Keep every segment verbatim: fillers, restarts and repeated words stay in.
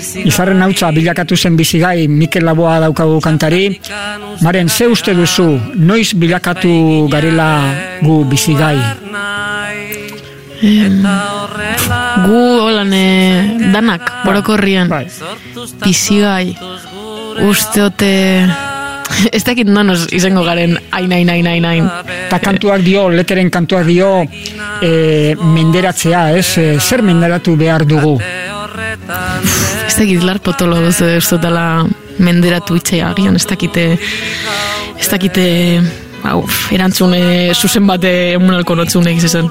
izarren hautsa bilakatu zen bizigai Mikel Laboa daukagu kantari. Maren, ze uste duzu, noiz bilakatu garela gu bizigai? Eh, gu holan eh, danak, borokorrian, bai. bizigai, usteote... Ez dakit nonos izango garen hain, hain, hain, hain, hain. Eta kantuak dio, leteren kantuak dio, e, menderatzea, ez? E, zer menderatu behar dugu? Ez dakit lar potolo duzu, ez dutela menderatu itxea agian, ez dakite, ez dakite, hau, erantzune zuzen bate emunalko notzunek izan.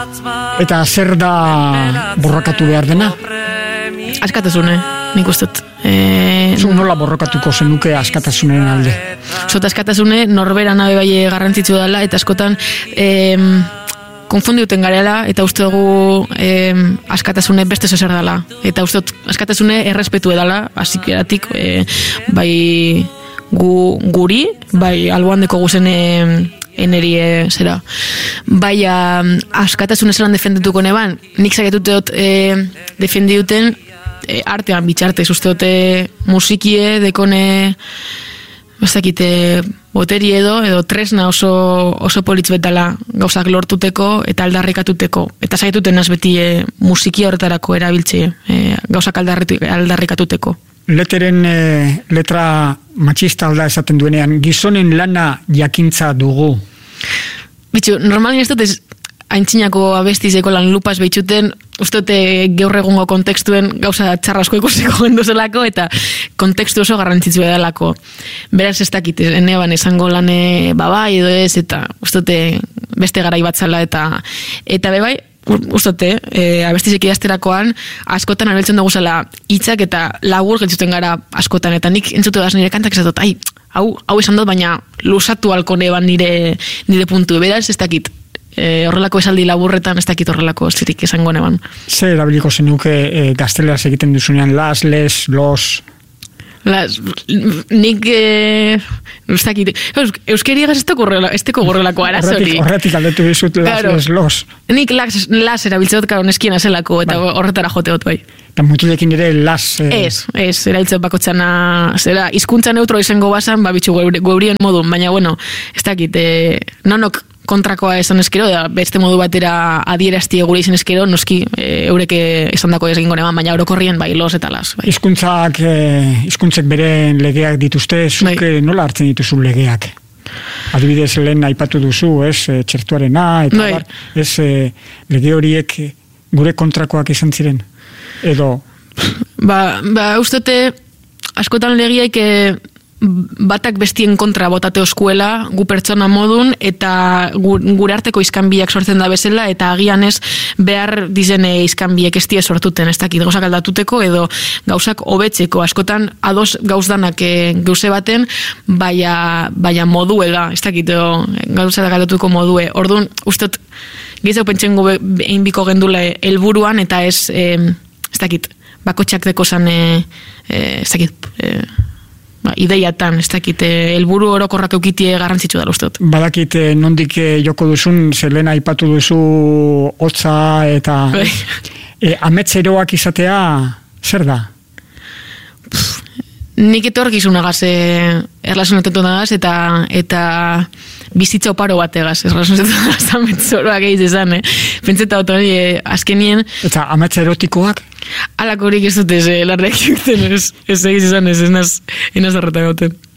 Eta zer da borrakatu behar dena? Askatasune, nik ustot. E, Zu nola borrokatuko zenuke askatasunen alde? Zota askatasune norbera nabe bai garrantzitsu dela, eta askotan e, konfundiuten garela, eta uste dugu e, askatasune beste zozer dela. Eta uste dut askatasune errespetu edala, azikeratik e, bai gu, guri, bai alboan deko guzen e, eneri e, zera. Bai askatasune zelan defendituko neban, nik zagetute dut e, defendiuten E, artean bitxarte, usteote musikie, dekone ez dakite boteri edo, edo tresna oso, oso politz betala gauzak lortuteko eta aldarrikatuteko. Eta zaituten az beti e, musiki horretarako erabiltze e, gauzak aldarrikatuteko. Leteren e, letra matxista alda esaten duenean, gizonen lana jakintza dugu. Bitxu, normalin ez dut ez aintzinako abestizeko lan lupas behitxuten, usteote gaur egungo kontekstuen gauza txarrasko ikusiko genduzelako, eta kontekstu oso garrantzitzu edalako. Beraz ez dakit, eneban esango lane babai edo ez, eta usteote beste garai batzala, eta eta bebai, ustote, e, abestizek idazterakoan, askotan abeltzen dugu zela hitzak eta labur gentzuten gara askotan, eta nik entzutu daz nire kantak esatot, ai, hau, hau esan dut, baina lusatu alko neban nire, nire puntu, beraz ez dakit. E, horrelako esaldi laburretan ez dakit horrelako zirik esango neban. Ze erabiliko zenuke e, gazteleraz egiten duzunean, las, les, los... Las, nik e, ez dakit, euskeriagaz ez teko gorrelako arazori. Horretik aldetu dizut las, claro. Les, los. Nik las, las erabiltzeot karo neskiena zelako, eta bai. Horretara joteot bai. Eta mutulekin ere las... Eh... Ez, ez, erabiltzeot bakotxana, zera, hizkuntza neutro izango basan, babitxu geurien modun, baina bueno, ez dakit, e, nonok kontrakoa esan eskero, da beste modu batera adierazti gure izan eskero, noski e, eureke esan dako ez egingo neman, baina orokorrien bai, los eta las. Bai. Hizkuntzak, e, hizkuntzek beren legeak dituzte, zuk bai. Nola hartzen dituzu legeak? Adibidez, lehen aipatu duzu, ez, txertuarena, eta bai. Bar, ez, e, lege horiek gure kontrakoak izan ziren? Edo? Ba, ba ustote, askotan legiaik e, batak bestien kontra botate oskuela, gu pertsona modun, eta gure arteko izkanbiak sortzen da bezala, eta agian ez behar dizene izkanbiek ez die sortuten, ez dakit, gauzak aldatuteko, edo gauzak hobetzeko, askotan ados gauzdanak e, gauze baten, baina, baina moduela, ez dakit, edo gauzak aldatuko modue. Orduan, ustot, gizau pentsengo egin biko gendula helburuan, eta ez, e, ez dakit, bakotxak deko zan, e, e, ez dakit, e, Ba, ideiatan, ez dakit, helburu orokorrak eukitie garrantzitsu da uste dut. Badakit nondik joko duzun, zelena aipatu duzu hotza eta e, ametzeroak izatea, zer da? Pff, nik etorkizunagaz e, erlazionetetu nagaz, eta, eta bizitza oparo bategaz, erlazionetetu nagaz ametzoroak egiz esan, eh? Pentseta otoni, eh, azkenien... Eta ametzerotikoak? Alakorik ez dut ez, eh, larreak egiten ez, ez egiz esan ez, ez naz, enaz darreta gauten.